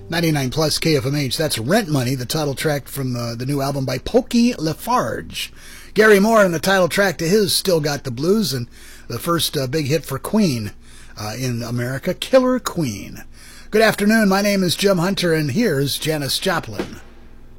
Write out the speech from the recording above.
99 plus KFMH. That's Rent Money, the title track from the new album by Pokey Lafarge. Gary Moore and the title track to his Still Got the Blues, and the first big hit for Queen in America, Killer Queen. Good afternoon. My name is Jim Hunter, and here's Janis Joplin.